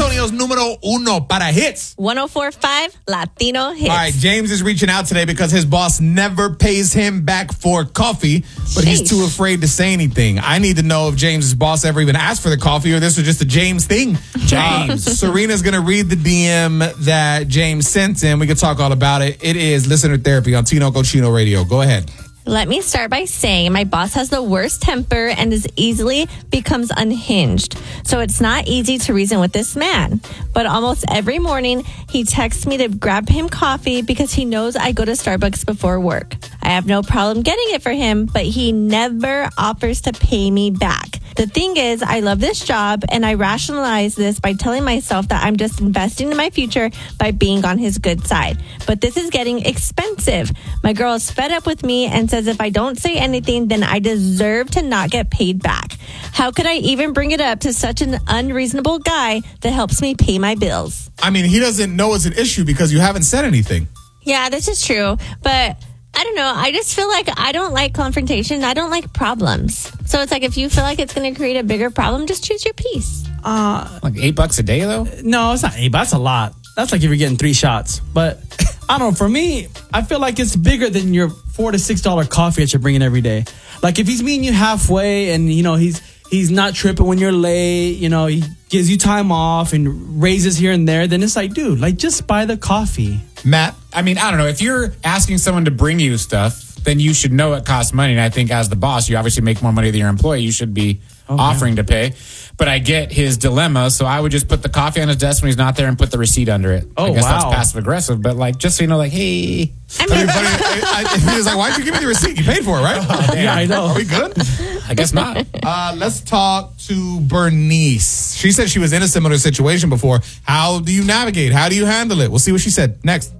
Antonio's numero uno para hits. 104.5 Latino Hits. All right, James is reaching out today because his boss never pays him back for coffee, but he's too afraid to say anything. I need to know if James's boss ever even asked for the coffee or this was just a James thing. James. Serena's going to read the DM that James sent in. We can talk all about it. It is Listener Therapy on Tino Cochino Radio. Go ahead. Let me start by saying my boss has the worst temper and is easily becomes unhinged. So it's not easy to reason with this man. But almost every morning, he texts me to grab him coffee because he knows I go to Starbucks before work. I have no problem getting it for him, but he never offers to pay me back. The thing is, I love this job, and I rationalize this by telling myself that I'm just investing in my future by being on his good side. But this is getting expensive. My girl is fed up with me and says if I don't say anything, then I deserve to not get paid back. How could I even bring it up to such an unreasonable guy that helps me pay my bills? I mean, he doesn't know it's an issue because you haven't said anything. Yeah, this is true, but I don't know. I just feel like I don't like confrontation. I don't like problems. So it's like if you feel like it's going to create a bigger problem, just choose your peace. Like $8 a day, though? No, it's not 8, but that's a lot. That's like if you're getting 3 shots. But I don't know. For me, I feel like it's bigger than your $4 to $6 coffee that you're bringing every day. Like if he's meeting you halfway and, you know, he's not tripping when you're late, you know, he gives you time off and raises here and there, then it's like, dude, like just buy the coffee. Matt? I mean, I don't know. If you're asking someone to bring you stuff, then you should know it costs money. And I think as the boss, you obviously make more money than your employee. You should be offering to pay. But I get his dilemma, so I would just put the coffee on his desk when he's not there and put the receipt under it. Oh, I guess wow. that's passive aggressive, but like just so you know, like, hey. I mean, He was like, why'd you give me the receipt? You paid for it, right? Yeah, I know. Are we good? I guess not. Let's talk to Bernice. She said she was in a similar situation before. How do you navigate? How do you handle it? We'll see what she said next.